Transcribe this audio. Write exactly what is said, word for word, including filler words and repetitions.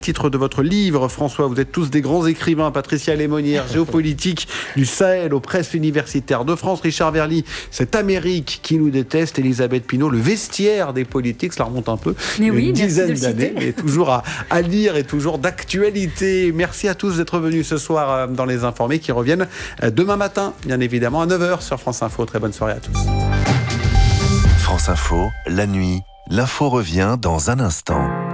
Titre de votre livre, François, vous êtes tous des grands écrivains. Patricia Lémonière, géopolitique du Sahel aux presses universitaires de France. Richard Verly, cette Amérique qui nous déteste. Elisabeth Pinault, le vestiaire des politiques, cela remonte un peu, mais une oui, dizaine d'années, mais toujours à, à lire et toujours d'actualité. Merci à tous d'être venus ce soir dans Les Informés qui reviennent demain matin, bien évidemment, à neuf heures sur France Info. Très bonne soirée à tous. France Info, la nuit, l'info revient dans un instant.